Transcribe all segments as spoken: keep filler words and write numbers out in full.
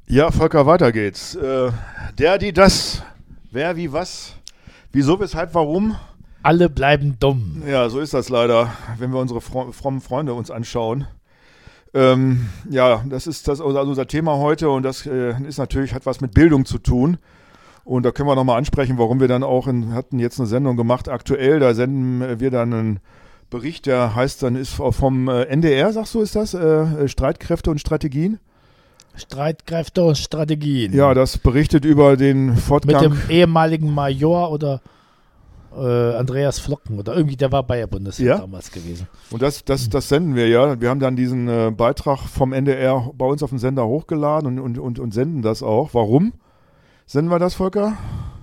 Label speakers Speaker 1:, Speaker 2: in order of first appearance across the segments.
Speaker 1: Ja, Volker, weiter geht's. Äh, der, die, das. Wer, wie, was. Wieso, weshalb, warum?
Speaker 2: Alle bleiben dumm.
Speaker 1: Ja, so ist das leider, wenn wir unsere fro- frommen Freunde uns anschauen. Ähm, ja, das ist das also unser Thema heute und das äh, ist natürlich, hat was mit Bildung zu tun. Und da können wir nochmal ansprechen, warum wir dann auch, in, hatten jetzt eine Sendung gemacht, aktuell, da senden wir dann einen Bericht, der heißt dann, ist vom äh, N D R, sagst du, ist das, äh, Streitkräfte und Strategien?
Speaker 2: Streitkräfte und Strategien.
Speaker 1: Ja, das berichtet über den Fortgang.
Speaker 2: Mit dem ehemaligen Major oder äh, Andreas Flocken oder irgendwie, der war bei der Bundeswehr
Speaker 1: Ja?
Speaker 2: damals gewesen.
Speaker 1: Und das, das, das senden wir ja. Wir haben dann diesen äh, Beitrag vom N D R bei uns auf den Sender hochgeladen und, und, und, und senden das auch. Warum senden wir das, Volker?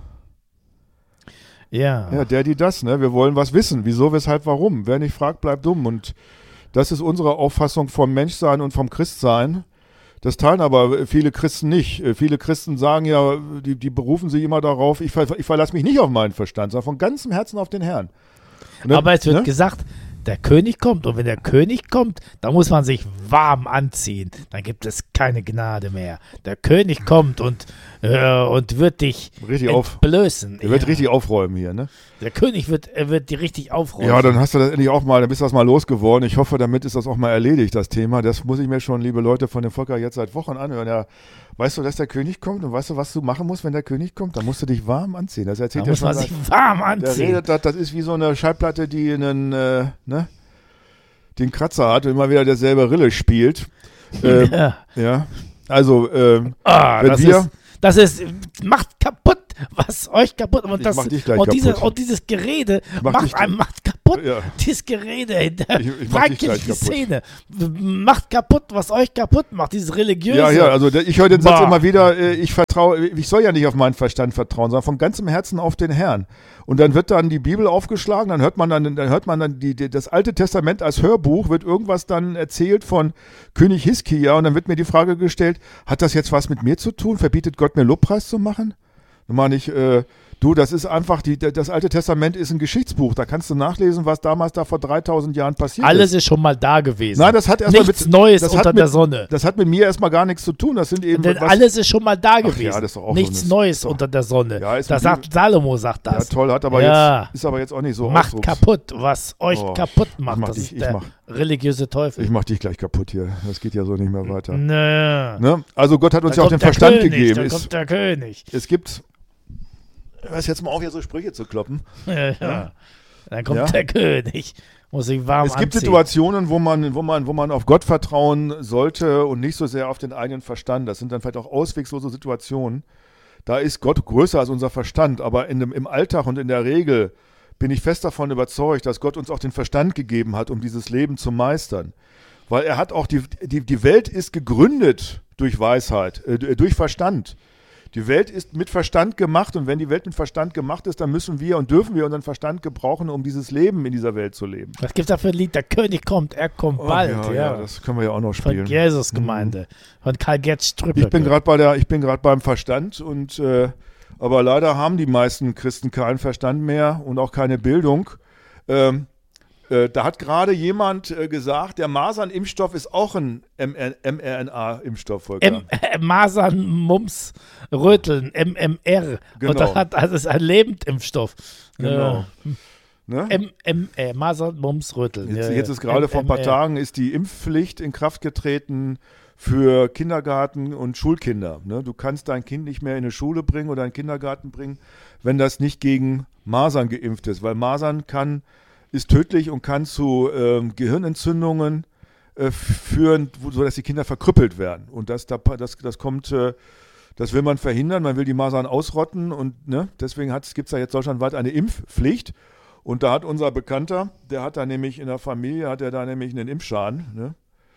Speaker 2: Ja.
Speaker 1: Ja, der, die, das. Ne? Wir wollen was wissen. Wieso, weshalb, warum? Wer nicht fragt, bleibt dumm. Und das ist unsere Auffassung vom Menschsein und vom Christsein. Das teilen aber viele Christen nicht. Viele Christen sagen ja, die, die berufen sich immer darauf, ich, ver, ich verlasse mich nicht auf meinen Verstand, sondern von ganzem Herzen auf den Herrn. Und dann,
Speaker 2: Aber es wird
Speaker 1: ne?
Speaker 2: gesagt, der König kommt und wenn der König kommt, dann muss man sich warm anziehen. Dann gibt es keine Gnade mehr. Der König kommt und, äh, und wird dich
Speaker 1: Richtig auf-
Speaker 2: entblößen.
Speaker 1: Er wird
Speaker 2: Ja.
Speaker 1: richtig aufräumen hier, ne?
Speaker 2: Der König wird, er wird die richtig aufräumen.
Speaker 1: Ja, dann hast du das endlich auch mal, dann bist du das mal losgeworden. Ich hoffe, damit ist das auch mal erledigt, das Thema. Das muss ich mir schon, liebe Leute, von dem Volker jetzt seit Wochen anhören. Ja, weißt du, dass der König kommt und weißt du, was du machen musst, wenn der König kommt? Dann musst du dich warm anziehen. Das
Speaker 2: da
Speaker 1: erzählt er
Speaker 2: muss
Speaker 1: schon
Speaker 2: man
Speaker 1: seit-
Speaker 2: sich warm
Speaker 1: Der
Speaker 2: anziehen.
Speaker 1: redet, das, das ist wie so eine Schallplatte, die einen, äh, ne, den Kratzer hat und immer wieder derselbe Rille spielt. Ähm,
Speaker 2: Ja.
Speaker 1: ja, also, ähm,
Speaker 2: Ah,
Speaker 1: wenn
Speaker 2: das
Speaker 1: wir-
Speaker 2: ist, das ist, macht kaputt, was euch kaputt und
Speaker 1: Ich
Speaker 2: das
Speaker 1: mach dich gleich
Speaker 2: und, diese,
Speaker 1: kaputt.
Speaker 2: und dieses Gerede
Speaker 1: mach
Speaker 2: macht
Speaker 1: dich-
Speaker 2: einem macht kaputt.
Speaker 1: Ja.
Speaker 2: Dieses Gerede in der
Speaker 1: Ich- ich mach dich gleich
Speaker 2: freikirchlichen
Speaker 1: kaputt.
Speaker 2: Szene macht kaputt, was euch kaputt macht, dieses religiöse.
Speaker 1: Ja, ja, also der, ich höre den Satz
Speaker 2: Bah.
Speaker 1: immer wieder, äh, ich vertraue, ich soll ja nicht auf meinen Verstand vertrauen, sondern von ganzem Herzen auf den Herrn. Und dann wird dann die Bibel aufgeschlagen, dann hört man dann, dann hört man dann die, die, das Alte Testament als Hörbuch, wird irgendwas dann erzählt von König Hiskia und dann wird mir die Frage gestellt, hat das jetzt was mit mir zu tun? Verbietet Gott mir Lobpreis zu machen? Dann meine ich, äh, du, das ist einfach, die, das Alte Testament ist ein Geschichtsbuch, da kannst du nachlesen, was damals da vor dreitausend Jahren passiert
Speaker 2: Alles
Speaker 1: ist.
Speaker 2: ist schon mal da gewesen.
Speaker 1: Nein, das hat erstmal
Speaker 2: Nichts
Speaker 1: mit,
Speaker 2: Neues
Speaker 1: das
Speaker 2: unter
Speaker 1: hat
Speaker 2: der
Speaker 1: mit,
Speaker 2: Sonne.
Speaker 1: Das hat mit mir erstmal gar nichts zu tun. Das sind eben
Speaker 2: Denn
Speaker 1: was,
Speaker 2: alles ist schon mal da
Speaker 1: Ach ja,
Speaker 2: gewesen.
Speaker 1: das ist doch auch
Speaker 2: Nichts
Speaker 1: so eine-
Speaker 2: Neues
Speaker 1: so.
Speaker 2: unter der Sonne.
Speaker 1: Ja, ist
Speaker 2: das
Speaker 1: ein
Speaker 2: sagt Salomo, sagt
Speaker 1: ja
Speaker 2: das.
Speaker 1: toll, hat aber
Speaker 2: Ja.
Speaker 1: jetzt ist aber jetzt auch nicht so
Speaker 2: Macht
Speaker 1: Ausdrucks-
Speaker 2: kaputt, was euch
Speaker 1: Oh,
Speaker 2: kaputt
Speaker 1: ich
Speaker 2: macht.
Speaker 1: mach
Speaker 2: Das
Speaker 1: dich-
Speaker 2: ist
Speaker 1: ich
Speaker 2: der
Speaker 1: mach-
Speaker 2: religiöse Teufel.
Speaker 1: Ich mach dich gleich kaputt hier. Das geht ja so nicht mehr weiter.
Speaker 2: Nö.
Speaker 1: Ne? Also Gott hat uns
Speaker 2: Da
Speaker 1: ja auch den
Speaker 2: kommt der
Speaker 1: Verstand
Speaker 2: König,
Speaker 1: gegeben.
Speaker 2: Da
Speaker 1: Es,
Speaker 2: kommt der König.
Speaker 1: es gibt, hör jetzt mal auf, hier so Sprüche zu kloppen.
Speaker 2: Ja, ja. Dann kommt
Speaker 1: Ja.
Speaker 2: der König. Muss sich warm
Speaker 1: Es gibt
Speaker 2: anziehen.
Speaker 1: Situationen, wo man, wo, man, wo man auf Gott vertrauen sollte und nicht so sehr auf den eigenen Verstand. Das sind dann vielleicht auch auswegslose Situationen. Da ist Gott größer als unser Verstand. Aber in dem, im Alltag und in der Regel bin ich fest davon überzeugt, dass Gott uns auch den Verstand gegeben hat, um dieses Leben zu meistern. Weil er hat auch, die, die, die Welt ist gegründet durch Weisheit, äh, durch Verstand. Die Welt ist mit Verstand gemacht und wenn die Welt mit Verstand gemacht ist, dann müssen wir und dürfen wir unseren Verstand gebrauchen, um dieses Leben in dieser Welt zu leben.
Speaker 2: Was gibt da für ein Lied? Der König kommt, er kommt
Speaker 1: Ach
Speaker 2: bald.
Speaker 1: ja,
Speaker 2: Ja,
Speaker 1: ja, das können wir ja auch noch spielen.
Speaker 2: Von Jesusgemeinde. Von Karl Gerd Strüppel.
Speaker 1: Ich bin gerade bei der, ich bin gerade beim Verstand und äh, aber leider haben die meisten Christen keinen Verstand mehr und auch keine Bildung. Ähm, äh, da hat gerade jemand äh, gesagt, der Masernimpfstoff ist auch ein M R N A-Impfstoff, Volker.
Speaker 2: M äh, Masern, Mumps, Röteln, M M R.
Speaker 1: Genau.
Speaker 2: Und das, hat, das ist ein Lebendimpfstoff.
Speaker 1: Genau. Ne?
Speaker 2: M M äh, Masern, Mumps, Röteln.
Speaker 1: Jetzt,
Speaker 2: Ja,
Speaker 1: jetzt
Speaker 2: ja.
Speaker 1: ist gerade vor ein paar
Speaker 2: M M R.
Speaker 1: Tagen ist die Impfpflicht in Kraft getreten für Kindergarten und Schulkinder. Ne? Du kannst dein Kind nicht mehr in eine Schule bringen oder in den Kindergarten bringen, wenn das nicht gegen Masern geimpft ist, weil Masern kann, ist tödlich und kann zu ähm, Gehirnentzündungen äh, führen, wo, sodass die Kinder verkrüppelt werden. Und das, das, das kommt, äh, das will man verhindern, man will die Masern ausrotten und ne? Deswegen gibt es da jetzt deutschlandweit eine Impfpflicht. Und da hat unser Bekannter, der hat da nämlich in der Familie, hat er da nämlich einen Impfschaden. Ne?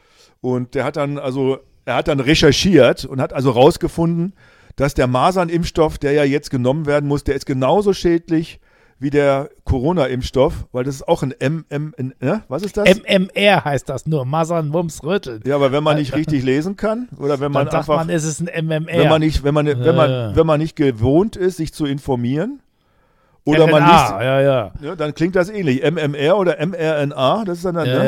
Speaker 1: Und der hat dann, also, er hat dann recherchiert und hat also rausgefunden, dass der Masernimpfstoff, der ja jetzt genommen werden muss, der ist genauso schädlich wie der Corona-Impfstoff, weil das ist auch ein M M, ne? Was ist das?
Speaker 2: M M R heißt das nur. Masern, Mumps, Röteln.
Speaker 1: Ja, aber wenn man nicht richtig lesen kann oder wenn man
Speaker 2: Dann sagt
Speaker 1: einfach,
Speaker 2: man, es ist ein M M R.
Speaker 1: wenn man nicht, wenn man, wenn
Speaker 2: Ja.
Speaker 1: man, wenn man nicht gewohnt ist, sich zu informieren oder
Speaker 2: R N A,
Speaker 1: man liest,
Speaker 2: ja, ja.
Speaker 1: ja, dann klingt das ähnlich. M M R oder M R N A, das ist dann,
Speaker 2: Ja,
Speaker 1: ne?
Speaker 2: ja.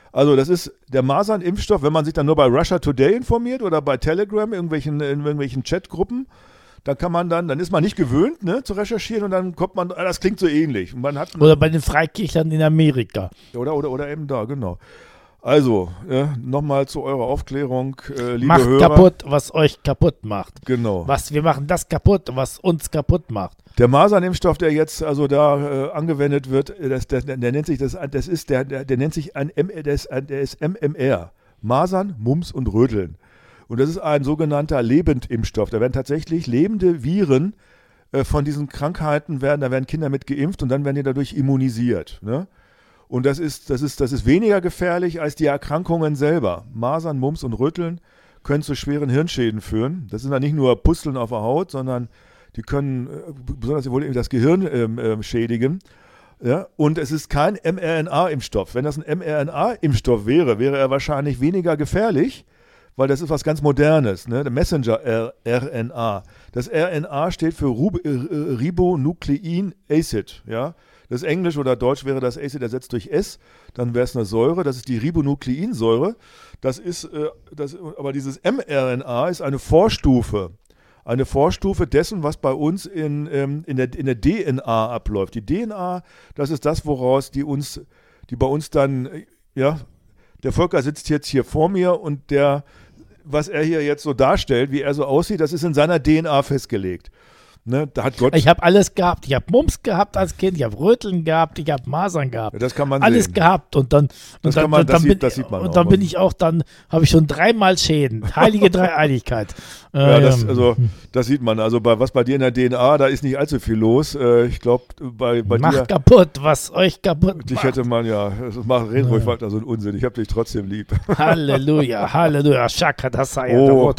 Speaker 1: Also das ist der Masernimpfstoff, wenn man sich dann nur bei Russia Today informiert oder bei Telegram, irgendwelchen, in irgendwelchen Chatgruppen, dann kann man dann, dann ist man nicht gewöhnt, ne, zu recherchieren und dann kommt man, ah, das klingt so ähnlich. Und man hat,
Speaker 2: oder bei den Freikirchern in Amerika.
Speaker 1: Oder, oder, oder eben da, genau. Also, äh, nochmal zu eurer Aufklärung, äh, liebe
Speaker 2: Macht
Speaker 1: Hörer.
Speaker 2: kaputt, was euch kaputt macht.
Speaker 1: Genau.
Speaker 2: Was, wir machen das kaputt, was uns kaputt macht.
Speaker 1: Der Masernimpfstoff, der jetzt also da äh, angewendet wird, das, der, der nennt sich das, das ist der, der, der nennt sich ein M, der ist, der ist M M R. Masern, Mumps und Röteln. Und das ist ein sogenannter Lebendimpfstoff. Da werden tatsächlich lebende Viren äh, von diesen Krankheiten werden, da werden Kinder mit geimpft und dann werden die dadurch immunisiert. Ne? Und das ist, das ist, das ist weniger gefährlich als die Erkrankungen selber. Masern, Mumps und Röteln können zu schweren Hirnschäden führen. Das sind dann nicht nur Pusteln auf der Haut, sondern die können äh, besonders wohl das Gehirn ähm, äh, schädigen. Ja? Und es ist kein mRNA-Impfstoff. Wenn das ein mRNA-Impfstoff wäre, wäre er wahrscheinlich weniger gefährlich, weil das ist was ganz Modernes, ne? Der Messenger-R N A. Das R N A steht für Rub- äh, Ribonuclein Acid. Ja? Das Englisch oder Deutsch wäre das Acid ersetzt durch S, dann wäre es eine Säure, das ist die Ribonukleinsäure. Das ist, äh, das, aber dieses mRNA ist eine Vorstufe. Eine Vorstufe dessen, was bei uns in, ähm, in, der, in der D N A abläuft. Die D N A, das ist das, woraus die uns, die bei uns dann, äh, ja, der Volker sitzt jetzt hier vor mir und der, was er hier jetzt so darstellt, wie er so aussieht, das ist in seiner D N A festgelegt. Ne, da hat Gott
Speaker 2: ich habe alles gehabt. Ich habe Mumps gehabt als Kind, ich habe Röteln gehabt, ich habe Masern gehabt.
Speaker 1: Ja, das kann man
Speaker 2: alles
Speaker 1: sehen.
Speaker 2: gehabt und dann,
Speaker 1: das
Speaker 2: und dann,
Speaker 1: kann man,
Speaker 2: dann,
Speaker 1: das
Speaker 2: bin,
Speaker 1: sieht, das sieht man
Speaker 2: und
Speaker 1: auch.
Speaker 2: dann bin ich auch, dann habe ich schon dreimal Schäden. Heilige Dreieinigkeit.
Speaker 1: Ja,
Speaker 2: äh,
Speaker 1: das, also, das sieht man. Also bei, was bei dir in der D N A, da ist nicht allzu viel los. Äh, ich glaube, bei, bei
Speaker 2: Macht
Speaker 1: dir...
Speaker 2: kaputt, was euch kaputt
Speaker 1: Dich
Speaker 2: macht.
Speaker 1: hätte man ja, das macht reden ruhig weiter so ein Unsinn. Ich habe dich trotzdem lieb.
Speaker 2: Halleluja, Halleluja, Shaka Dasaya,
Speaker 1: Oh.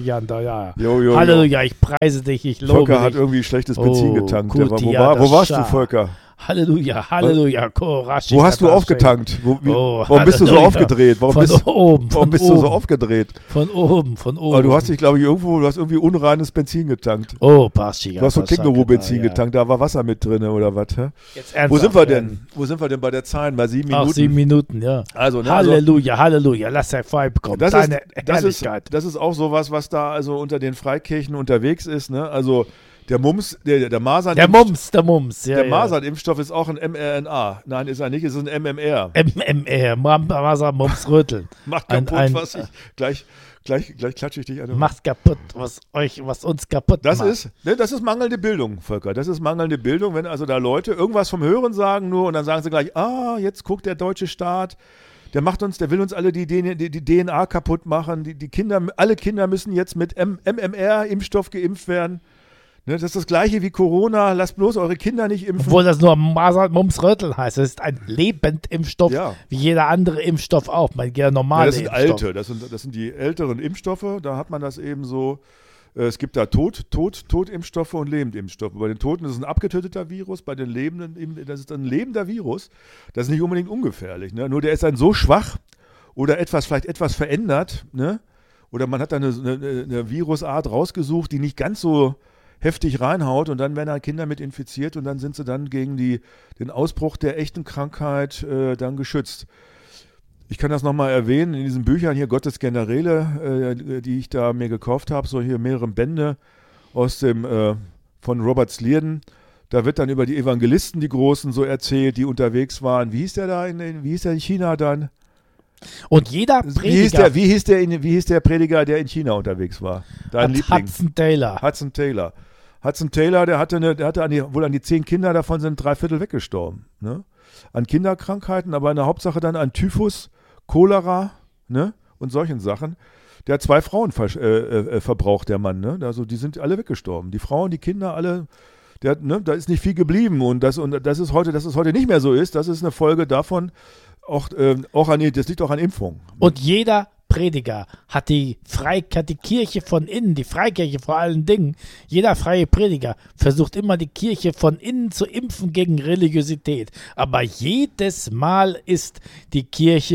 Speaker 2: ja.
Speaker 1: Jo, jo,
Speaker 2: Halleluja, ich preise dich, ich lobe
Speaker 1: Volker
Speaker 2: dich.
Speaker 1: hat irgendwie schlechtes Benzin
Speaker 2: Oh,
Speaker 1: getankt. Der war, wo,
Speaker 2: Kutia
Speaker 1: war, wo warst du,
Speaker 2: Dasha.
Speaker 1: Volker?
Speaker 2: Halleluja, Halleluja, Korashi.
Speaker 1: Wo hast du
Speaker 2: Katasche.
Speaker 1: aufgetankt? Wo, wie,
Speaker 2: Oh,
Speaker 1: warum bist du so
Speaker 2: Halleluja.
Speaker 1: aufgedreht? Warum
Speaker 2: Von
Speaker 1: bist,
Speaker 2: oben,
Speaker 1: warum
Speaker 2: von
Speaker 1: bist
Speaker 2: oben,
Speaker 1: du so aufgedreht?
Speaker 2: Von oben, von oben.
Speaker 1: Aber du hast dich, glaube ich, irgendwo, du hast irgendwie unreines Benzin getankt.
Speaker 2: Oh, Paschiga.
Speaker 1: Du hast so Känguru-Benzin getankt, da war Wasser mit drin oder was? Hä?
Speaker 2: Jetzt
Speaker 1: Wo sind wir
Speaker 2: werden.
Speaker 1: denn? Wo sind wir denn bei der Zeit? Bei sieben
Speaker 2: Ach,
Speaker 1: Minuten?
Speaker 2: sieben Minuten, ja.
Speaker 1: Also, ne, also
Speaker 2: Halleluja, Halleluja, lass der Vibe kommen.
Speaker 1: das, ist,
Speaker 2: Deine
Speaker 1: das, ist,
Speaker 2: Herrlichkeit.
Speaker 1: das ist auch sowas, was da also unter den Freikirchen unterwegs ist. Ne? Also der Mums, der, der Masern...
Speaker 2: Der Mums, der Mums. Ja,
Speaker 1: Der
Speaker 2: ja.
Speaker 1: Masernimpfstoff ist auch ein mRNA. Nein, ist er nicht, ist ein M M R.
Speaker 2: M M R, Masern, Mums, Röteln.
Speaker 1: Macht
Speaker 2: Ein-
Speaker 1: kaputt,
Speaker 2: ein-
Speaker 1: was ich... Gleich, gleich, gleich klatsche ich dich an.
Speaker 2: Macht kaputt, was euch, was uns kaputt
Speaker 1: Das
Speaker 2: macht.
Speaker 1: ist, ne, das ist mangelnde Bildung, Volker. Das ist mangelnde Bildung, wenn also da Leute irgendwas vom Hören sagen nur und dann sagen sie gleich, ah, jetzt guckt der deutsche Staat, der macht uns, der will uns alle die, D N A, die, die D N A kaputt machen. Die, die Kinder, alle Kinder müssen jetzt mit M M R-Impfstoff geimpft werden. Ne, das ist das Gleiche wie Corona. Lasst bloß eure Kinder nicht impfen.
Speaker 2: Obwohl das nur Masern, Mums, Röteln heißt. Es ist ein Lebendimpfstoff,
Speaker 1: Ja.
Speaker 2: wie jeder andere Impfstoff auch. Mein jeder normale
Speaker 1: Ja, das sind
Speaker 2: Impfstoff.
Speaker 1: alte, das sind, das sind die älteren Impfstoffe. Da hat man das eben so. äh, Es gibt da Tod, Tod, Totimpfstoffe und Lebendimpfstoffe. Bei den Toten ist es ein abgetöteter Virus, bei den Lebenden, eben- das ist ein lebender Virus. Das ist nicht unbedingt ungefährlich. Ne? Nur der ist dann so schwach oder etwas, vielleicht etwas verändert. Ne? Oder man hat da eine, eine, eine Virusart rausgesucht, die nicht ganz so heftig reinhaut und dann werden da Kinder mit infiziert und dann sind sie dann gegen die, den Ausbruch der echten Krankheit äh, dann geschützt. Ich kann das nochmal erwähnen, in diesen Büchern hier Gottes Generäle, äh, die ich da mir gekauft habe, so hier mehrere Bände aus dem, äh, von Robert Slierden, da wird dann über die Evangelisten, die Großen, so erzählt, die unterwegs waren. Wie hieß der da in, in, wie hieß der in China dann?
Speaker 2: Und jeder
Speaker 1: Wie hieß,
Speaker 2: Prediger
Speaker 1: der, wie, hieß der in, wie hieß der Prediger, der in China unterwegs war? Dein
Speaker 2: hat
Speaker 1: Liebling.
Speaker 2: Hudson Taylor.
Speaker 1: Hudson Taylor. Hudson Taylor, der hatte, eine, der hatte an die, wohl an die zehn Kinder, davon sind drei Viertel weggestorben. Ne? An Kinderkrankheiten, aber in der Hauptsache dann an Typhus, Cholera, ne? Und solchen Sachen. Der hat zwei Frauen ver äh, äh, verbraucht, der Mann. Ne? Also die sind alle weggestorben. Die Frauen, die Kinder, alle. Der, ne? Da ist nicht viel geblieben. Und das, und das ist heute, dass es heute nicht mehr so ist, das ist eine Folge davon, auch, äh, auch an, das liegt auch an Impfung.
Speaker 2: Und jeder Prediger hat die, Frei hat die Kirche von innen, die Freikirche vor allen Dingen. Jeder freie Prediger versucht immer die Kirche von innen zu impfen gegen Religiosität. Aber jedes Mal ist die Kirche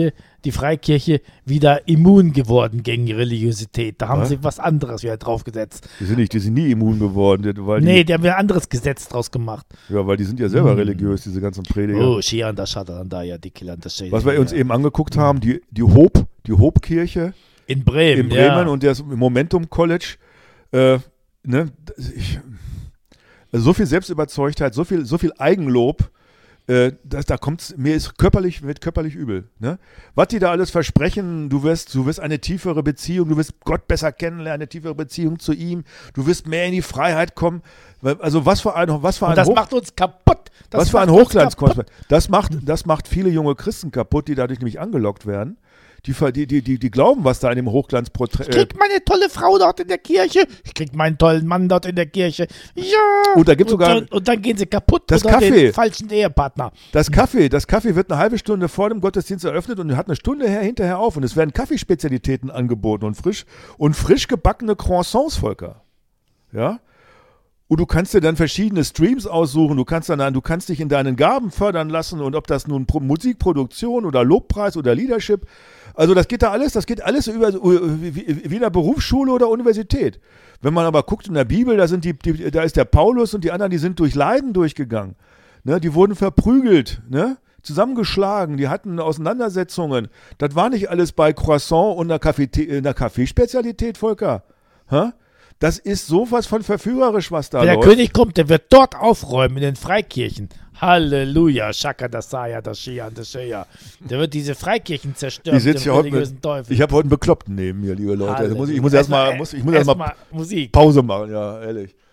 Speaker 2: die Freikirche wieder immun geworden gegen Religiosität. Da haben
Speaker 1: Was?
Speaker 2: sie was anderes wieder draufgesetzt.
Speaker 1: Die sind nicht, die sind nie immun geworden, weil die,
Speaker 2: Nee, die haben wieder ein anderes Gesetz draus gemacht.
Speaker 1: ja, weil die sind ja selber
Speaker 2: Hm.
Speaker 1: religiös, diese ganzen Prediger.
Speaker 2: Oh, Shian, da Shatan, da ja, die Killer, das
Speaker 1: Was wir uns eben angeguckt haben, die, die Hope, die Hope-Kirche
Speaker 2: in Bremen,
Speaker 1: in Bremen
Speaker 2: ja.
Speaker 1: und das Momentum College, äh, ne, ich, also so viel Selbstüberzeugtheit, so viel, so viel Eigenlob, äh, das, da kommt's, mir ist körperlich, wird körperlich übel. Ne? Was die da alles versprechen, du wirst, du wirst eine tiefere Beziehung, du wirst Gott besser kennenlernen, eine tiefere Beziehung zu ihm, du wirst mehr in die Freiheit kommen. Also was für ein, was für ein
Speaker 2: Und das
Speaker 1: Hoch-
Speaker 2: macht uns kaputt. Das
Speaker 1: was für ein
Speaker 2: macht uns
Speaker 1: Hochglanzkonzept.
Speaker 2: kaputt.
Speaker 1: Das macht, das macht viele junge Christen kaputt, die dadurch nämlich angelockt werden. Die, ver- die, die, die, die glauben, was da in dem Hochglanzporträt.
Speaker 2: Ich krieg meine tolle Frau dort in der Kirche. Ich krieg meinen tollen Mann dort in der Kirche. Ja.
Speaker 1: Und da gibt's sogar-
Speaker 2: dann, und dann gehen sie kaputt
Speaker 1: Das
Speaker 2: oder
Speaker 1: Kaffee.
Speaker 2: den falschen Ehepartner.
Speaker 1: Das Kaffee, das Kaffee wird eine halbe Stunde vor dem Gottesdienst eröffnet und hat eine Stunde her, hinterher auf. Und es werden Kaffeespezialitäten angeboten und frisch, und frisch gebackene Croissants, Volker. Ja? Und du kannst dir dann verschiedene Streams aussuchen. Du kannst dann, du kannst dich in deinen Gaben fördern lassen, und ob das nun Pro- Musikproduktion oder Lobpreis oder Leadership, also das geht da alles, das geht alles über wie, wie in der Berufsschule oder Universität. Wenn man aber guckt in der Bibel, da sind die, die da ist der Paulus und die anderen, die sind durch Leiden durchgegangen. Ne, die wurden verprügelt, ne? Zusammengeschlagen, die hatten Auseinandersetzungen. Das war nicht alles bei Croissant und einer, Kaffee, einer Kaffeespezialität, Volker. Hä? Das ist sowas von verführerisch, was da
Speaker 2: Wenn der
Speaker 1: läuft.
Speaker 2: König kommt, der wird dort aufräumen in den Freikirchen. Halleluja, Shaka das Saya, das Shian, das Shea. Der wird diese Freikirchen zerstören.
Speaker 1: Ich sitze hier heute
Speaker 2: religiösen
Speaker 1: mit,
Speaker 2: Teufel.
Speaker 1: ich habe heute einen Bekloppten neben mir, liebe Leute. Also muss ich, ich muss
Speaker 2: Halleluja.
Speaker 1: erstmal muss, ich muss erst mal
Speaker 2: Musik.
Speaker 1: Pause machen, ja, ehrlich.